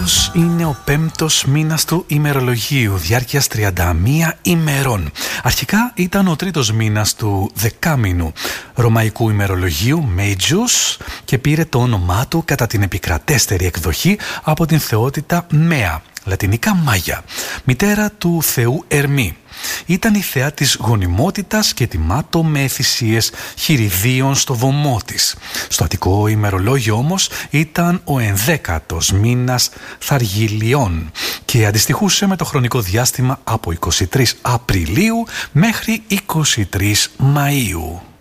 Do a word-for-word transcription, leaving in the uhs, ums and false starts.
Μάιος είναι ο πέμπτος μήνας του ημερολογίου, διάρκειας τριάντα μία ημερών. Αρχικά ήταν ο τρίτος μήνας του δεκάμηνου ρωμαϊκού ημερολογίου, Majus, και πήρε το όνομά του κατά την επικρατέστερη εκδοχή από την θεότητα Μέα, λατινικά Μάγια, μητέρα του θεού Ερμή. Ήταν η θεά της γονιμότητας και τιμάτο με θυσίες χειριδίων στο βωμό της. Στο αττικό ημερολόγιο όμως ήταν ο ενδέκατος μήνας Θαργιλιών και αντιστοιχούσε με το χρονικό διάστημα από εικοστή τρίτη Απριλίου μέχρι εικοστή τρίτη Μαΐου.